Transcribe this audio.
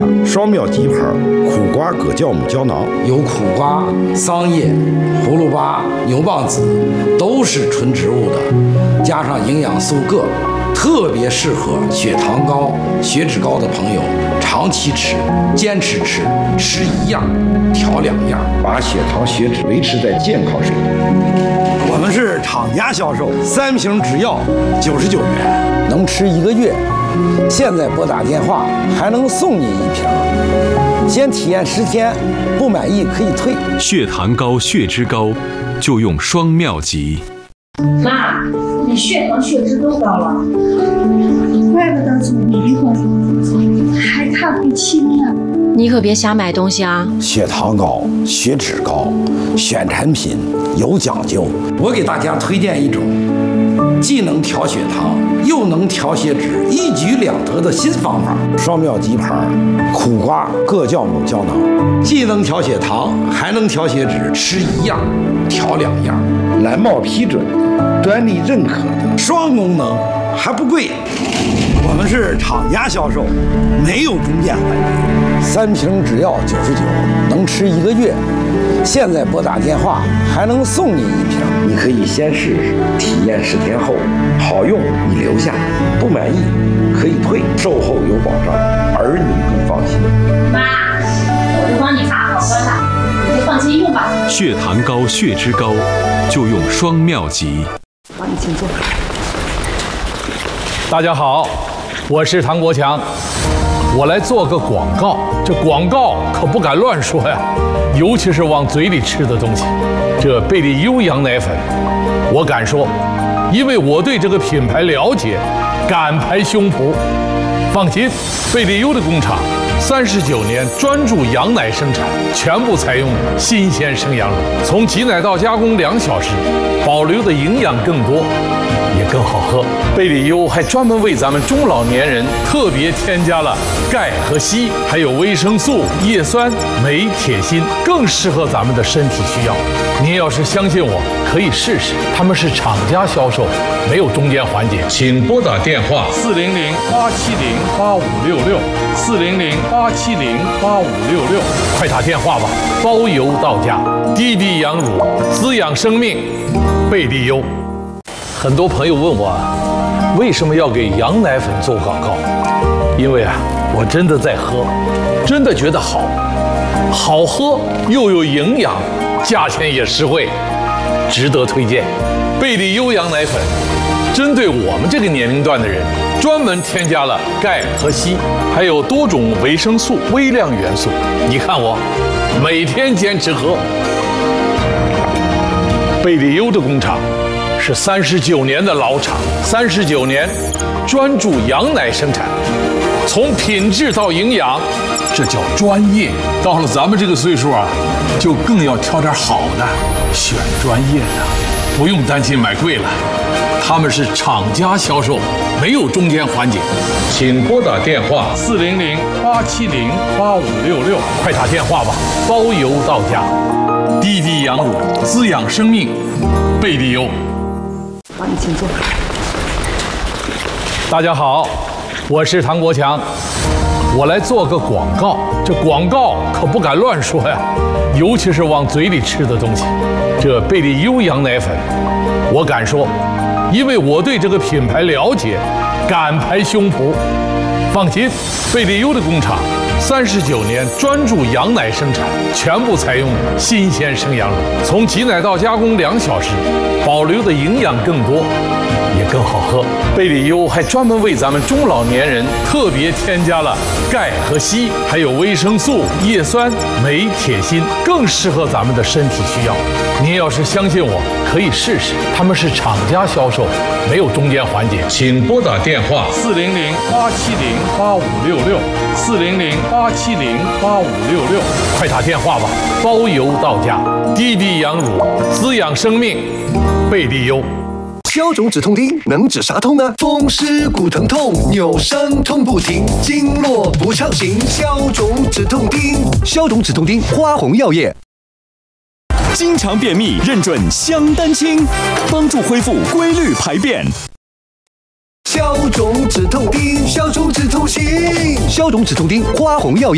双妙鸡盘苦瓜葛酵母胶囊， 有苦瓜、桑叶、葫芦巴、牛蒡子，都是纯植物的，加上营养素铬，特别适合血糖高、血脂高的朋友长期吃、坚持吃，吃一样调两样， 把血糖、血脂维持在健康水平。 我们是厂家销售，3瓶只要99元，能吃1个月。现在拨打电话还能送你1瓶，先体验10天，不满意可以退。 血糖高、血脂高，就用双妙吉。 妈，你血糖、血脂都高了，怪不得总迷糊，还看不清呢。 你可别瞎买东西啊！ 血糖高、血脂高，选产品有讲究。我给大家推荐一种既能调血糖又能调血脂，一举两得的新方法——双妙鸡盘苦瓜葛酵母胶囊，既能调血糖，还能调血脂，吃一样调两样。 蓝帽批准的，专利认可的， 双功能还不贵。我们是厂家销售，没有中间环节，3瓶只要99，能吃1个月。现在拨打电话还能送你1瓶， 你可以先试试，体验10天后好用你留下，不满意可以退，售后有保障，儿女更放心。 妈，我都帮你把好关了，你就放心用吧。 血糖高、血脂高，就用双妙吉。 帮你请坐。 大家好，我是唐国强，我来做个广告。这广告可不敢乱说呀，尤其是往嘴里吃的东西。这贝利优羊奶粉，我敢说，因为我对这个品牌了解，敢拍胸脯。放心，贝利优的工厂39年专注羊奶生产，全部采用新鲜生羊乳，从挤奶到加工2小时，保留的营养更多，也更好喝。贝利优还专门为咱们中老年人特别添加了钙和硒，还有维生素、叶酸、镁、铁、锌，更适合咱们的身体需要。您要是相信我，可以试试。他们是厂家销售，没有中间环节。请拨打电话400-870-8566，400-870-8566，快打电话吧，包邮到家。滴滴羊乳，滋养生命，贝利优。很多朋友问我，为什么要给羊奶粉做广告？因为我真的在喝，真的觉得好，好喝又有营养，价钱也实惠，值得推荐。贝利优羊奶粉针对我们这个年龄段的人，专门添加了钙和硒，还有多种维生素、微量元素。你看我每天坚持喝。贝利优的工厂是39年的老厂，39年专注羊奶生产，从品质到营养，这叫专业。到了咱们这个岁数就更要挑点好的，选专业的，不用担心买贵了。他们是厂家销售，没有中间环节。请拨打电话400-870-8566，快打电话吧，包邮到家。滴滴羊乳，滋养生命，贝利优。 帮你请坐。 大家好，我是唐国强，我来做个广告。这广告可不敢乱说呀，尤其是往嘴里吃的东西。这贝利优羊奶粉，我敢说，因为我对这个品牌了解，敢拍胸脯。放心，贝利优的工厂39年专注羊奶生产，全部采用新鲜生羊乳，从挤奶到加工2小时，保留的营养更多，也更好喝。贝利优还专门为咱们中老年人特别添加了钙和硒，还有维生素、叶酸、镁、铁、锌，更适合咱们的身体需要。您要是相信我，可以试试。他们是厂家销售，没有中间环节。请拨打电话400-870-8566，400-870-8566，快打电话吧，包邮到家。滴滴羊乳，滋养生命，贝利优。 消肿止痛钉能止啥痛呢？风湿骨疼痛，扭伤痛不停，经络不畅行，消肿止痛钉。消肿止痛钉，花红药业。 经常便秘，认准香丹清，帮助恢复规律排便。 消肿止痛钉，消除止痛型。消肿止痛钉，花红药业。